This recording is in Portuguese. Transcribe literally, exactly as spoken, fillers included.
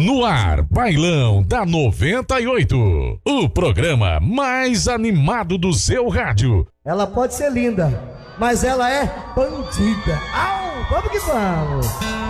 No ar, Bailão da noventa e oito. O programa mais animado do seu rádio. Ela pode ser linda, mas ela é bandida. Au, vamos que vamos.